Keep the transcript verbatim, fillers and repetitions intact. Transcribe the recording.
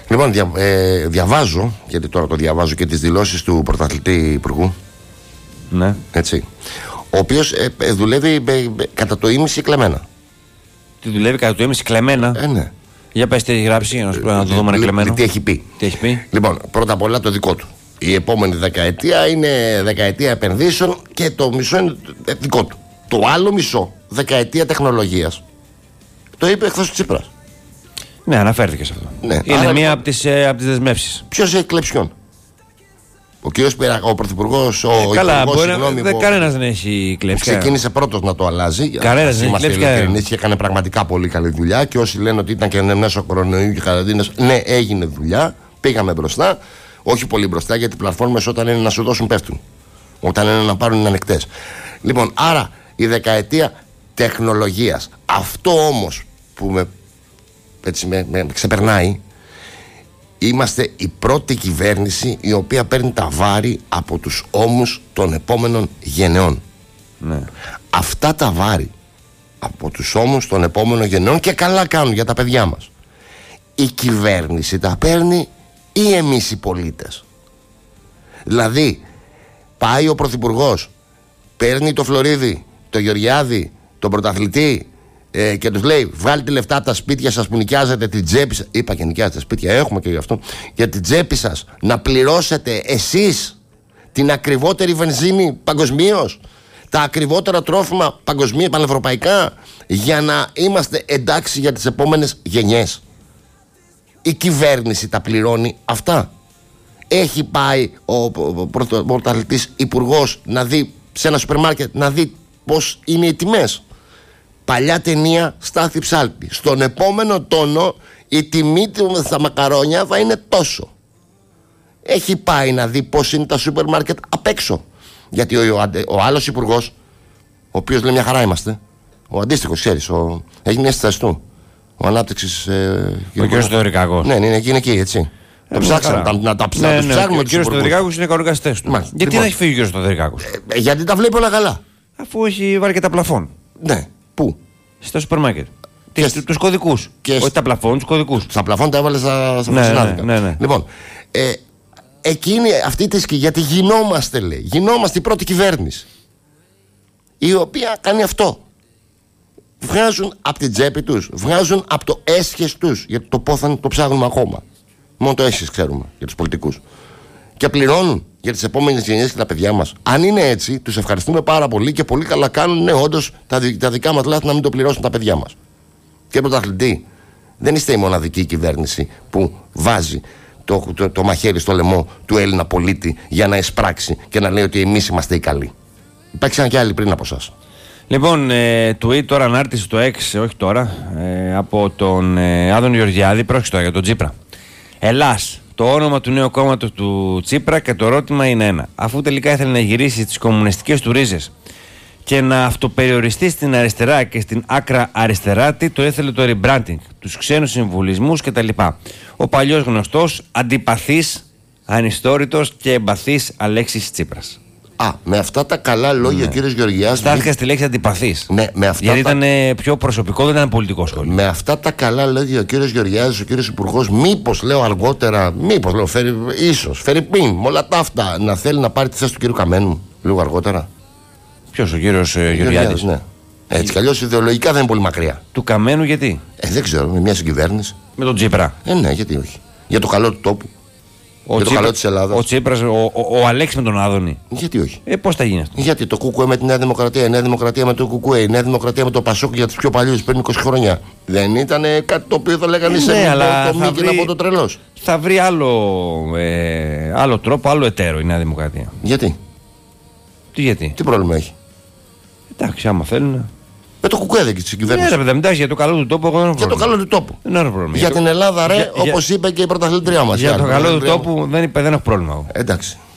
Λοιπόν, δια, ε, διαβάζω, γιατί τώρα το διαβάζω, και τις δηλώσεις του πρωταθλητή υπουργού. Ναι. Έτσι. Ο οποίος ε, ε, δουλεύει ε, ε, κατά το ίμιση κλεμμένα. Τι δουλεύει κατά το ίμιση κλεμμένα? Ε, ναι. Για πες τι έχει γράψει, για να σου πω να το δούμε κλεμμένο. Τι έχει πει. Τι έχει πει. Λοιπόν, πρώτα απ' όλα το δικό του. Η επόμενη δεκαετία είναι δεκαετία επενδύσεων και το μισό είναι δικό του. Το άλλο μισό, δεκαετία τεχνολογίας. Το είπε εχθές ο Τσίπρας. Ναι, αναφέρθηκε σε αυτό. Ναι. Είναι Άρα, μία από τις, ε, από τις δεσμεύσεις. ποιος έχει κλέψει ποιον? Ο κύριος Πειρα, ο πρωθυπουργός, ο ε, καλά, υπουργός, μπορεί, συγγνώμη, δεν, που, κανένας δεν έχει κλέψει. ξεκίνησε πρώτος να το αλλάζει. Κανένας δεν έχει κλέψει. Κανένας και έκανε πραγματικά πολύ καλή δουλειά. Και όσοι λένε ότι ήταν και μέσω κορονοϊού και καραντίνας, ναι, έγινε δουλειά. Πήγαμε μπροστά. Όχι πολύ μπροστά, γιατί οι πλατφόρμες όταν είναι να σου δώσουν πέφτουν. Όταν είναι να πάρουν είναι ανοιχτές. Λοιπόν, άρα η δεκαετία τεχνολογίας. Αυτό όμως που με, έτσι, με, με ξεπερνάει, είμαστε η πρώτη κυβέρνηση η οποία παίρνει τα βάρη από τους ώμους των επόμενων γενεών. Ναι. Αυτά τα βάρη από τους ώμους των επόμενων γενεών, και καλά κάνουν για τα παιδιά μας, η κυβέρνηση τα παίρνει ή εμείς οι πολίτες? Δηλαδή πάει ο πρωθυπουργός, παίρνει το Φλωρίδη, το Γεωργιάδη, τον πρωταθλητή ε, και τους λέει: βγάλτε λεφτά από τα σπίτια σας που νοικιάζετε, την τσέπη σας. Είπα και νοικιάζετε σπίτια, έχουμε και γι' αυτό. Για την τσέπη σας να πληρώσετε εσείς την ακριβότερη βενζίνη παγκοσμίως, τα ακριβότερα τρόφιμα παγκοσμίως, πανευρωπαϊκά, για να είμαστε εντάξει για τις επόμενες γενιές. Η κυβέρνηση τα πληρώνει αυτά? Έχει πάει ο πρωταθλητής υπουργός να δει σε ένα σούπερ μάρκετ, να δει πώς είναι οι τιμές? Παλιά ταινία Στάθη Ψάλτη. Στον επόμενο τόνο η τιμή του στα μακαρόνια θα είναι τόσο. Έχει πάει να δει πώς είναι τα σούπερ μάρκετ απ' έξω? Γιατί ο, ο, ο άλλος υπουργός, ο οποίος λέει μια χαρά είμαστε, ο αντίστοιχος, ξέρεις, ο, έγινε μια στάση του, ο ανάπτυξης ε, ο κ. Θεοδωρικάκος. Ναι, είναι εκεί, είναι εκεί, έτσι. Ε, το ψάξαμε, τα, να τα ψάξουμε. Ναι, ναι, ψάξουμε ο κ. Θεοδωρικάκος είναι κανονικά στη θέση του. Μάλιστα. Γιατί Λοιπόν, να έχει φύγει ο κ. Θεοδωρικάκος? Ε, γιατί τα βλέπει όλα καλά. Αφού έχει βάλει και τα πλαφόν. Ναι, πού? Στα σούπερ μάρκετ. Και... Τους κωδικούς. Όχι τα πλαφόν, τους κωδικούς. Στα πλαφόν τα έβαλε στα φασινάδικα. Ναι, ναι, ναι. Λοιπόν, ε, εκείνη αυτή τη σκηνή, γιατί γινόμαστε, λέει, γινόμαστε η πρώτη κυβέρνηση η οποία κάνει αυτό. Βγάζουν από την τσέπη τους, βγάζουν από το έσχες τους, γιατί το πόθαν το ψάχνουμε ακόμα. Μόνο το έσχες ξέρουμε για τους πολιτικούς. Και πληρώνουν για τις επόμενες γενιές και τα παιδιά μας. Αν είναι έτσι, τους ευχαριστούμε πάρα πολύ και πολύ καλά κάνουν. Ναι, όντως τα, δι, τα δικά μας λάθη να μην το πληρώσουν τα παιδιά μας. Και πρωταθλητή, δεν είστε η μοναδική κυβέρνηση που βάζει το, το, το, το μαχαίρι στο λαιμό του Έλληνα πολίτη για να εισπράξει και να λέει ότι εμείς είμαστε οι καλοί. Υπάρξαν και άλλοι πριν από εσάς. Λοιπόν, ε, tweet τώρα, ανάρτηση στο X, όχι τώρα, ε, από τον ε, Άδων Γεωργιάδη, πρόκειται τώρα για τον Τσίπρα. Ελλάς, το όνομα του νέου κόμματος του Τσίπρα, και το ερώτημα είναι ένα. Αφού τελικά ήθελε να γυρίσει τις κομμουνιστικές του ρίζες και να αυτοπεριοριστεί στην αριστερά και στην άκρα αριστερά, τι το ήθελε το rebranding, τους ξένους συμβουλισμούς κτλ. Ο παλιός γνωστός, αντιπαθής, ανιστόρητος και εμπαθής Αλέξης Τσίπρας. Α, με αυτά τα καλά λόγια, ναι, ο κύριος Γεωργιάδης. Στάθηκα στη λέξη αντιπαθής. Ναι, με αυτά γιατί τα... ήταν πιο προσωπικό, δεν ήταν πολιτικό σχόλιο. Με αυτά τα καλά λόγια ο κύριος Γεωργιάδης, ο κύριος Υπουργός, μήπως λέω αργότερα, μήπως λέω, φέρει, ίσως, φέρει πιν, με όλα τα αυτά, να θέλει να πάρει τη θέση του κύριου Καμένου λίγο αργότερα. Ποιος, ο κύριος ε, Γεωργιάδης? Ναι. Έτσι κι αλλιώς ιδεολογικά δεν είναι πολύ μακριά. Του Καμένου γιατί? Ε, δεν ξέρω, με μια συγκυβέρνηση. Με τον Τσίπρα. Ε, ναι, γιατί όχι. Για το καλό του τόπου. Ο για Τσίπρα, το καλό της Ελλάδας. Ο Τσίπρας, ο, ο, ο Αλέξης με τον Άδωνη. Γιατί όχι. Ε, πώς θα γίνει αυτό? Γιατί το Κουκουέ με τη Νέα Δημοκρατία, η Νέα Δημοκρατία με το Κουκουέ, η Νέα Δημοκρατία με το Πασόκ για τους πιο παλιούς πριν είκοσι χρόνια. Δεν ήταν κάτι το οποίο θα λέγανε σε ναι, αλλά το μη και να πω το τρελός. Θα βρει άλλο, ε, άλλο τρόπο, άλλο εταίρο η Νέα Δημοκρατία. Γιατί? Τι γιατί? Τι πρόβλημα έχει? Εντάξει, άμα θέλουν. Με το Κουκουέ δεν στην κυβέρνηση. Ναι, ρε παιδί, για το καλό του τόπου, εγώ δεν έχω για πρόβλημα. το καλό του τόπου. Δεν έχω πρόβλημα. Για, για την Ελλάδα, ρε, για, όπως είπε και η πρωταθλήτριά μας. Για, για το καλό του μου. τόπου δεν, είπε, δεν έχω πρόβλημα. Εντάξει.